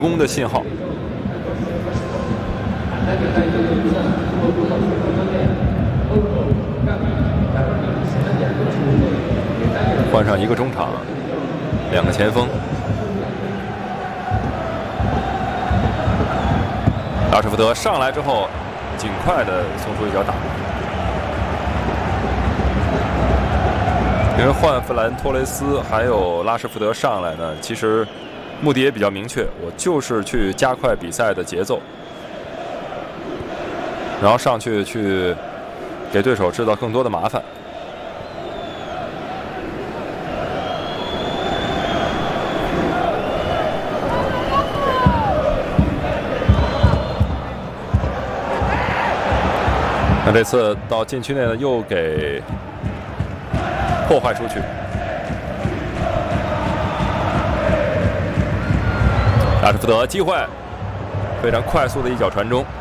攻的信号。换上一个中场，2个前锋。拉什福德上来之后，尽快的送出一脚打。因为换弗兰托雷斯还有拉什福德上来呢，其实目的也比较明确，我就是去加快比赛的节奏，然后上去给对手制造更多的麻烦。那这次到禁区内呢，又给破坏出去。拉什福德机会，非常快速的一脚传中。